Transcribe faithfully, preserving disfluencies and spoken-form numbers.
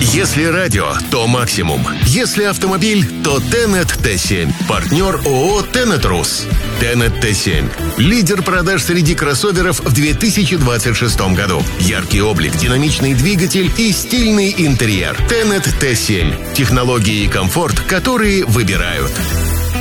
Если радио, то максимум. Если автомобиль, то Тенет Т семь. Партнер ООО Тенет Рус. Тенет Т семь. Лидер продаж среди кроссоверов в две тысячи двадцать шестом году. Яркий облик, динамичный двигатель и стильный интерьер. Тенет Т семь. Технологии и комфорт, которые выбирают.